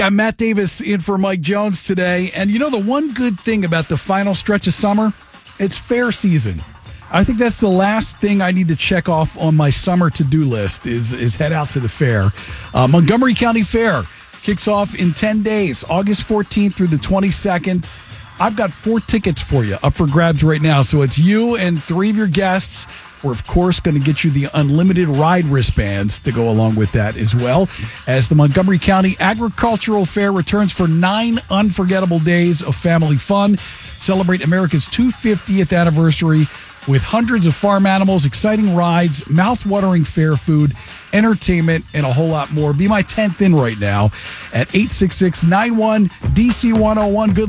I'm Matt Davis in for Mike Jones today. And you know, the one good thing about the final stretch of summer, it's fair season. I think that's the last thing I need to check off on my summer to-do list is head out to the fair. Montgomery County Fair kicks off in 10 days, August 14th through the 22nd. I've got 4 tickets for you up for grabs right now. So it's you and 3 of your guests. We're, of course, going to get you the unlimited ride wristbands to go along with that as well, as the Montgomery County Agricultural Fair returns for 9 unforgettable days of family fun. Celebrate America's 250th anniversary with hundreds of farm animals, exciting rides, mouth-watering fair food, entertainment, and a whole lot more. Be my 10th in right now at 866-91-DC-101. Good luck.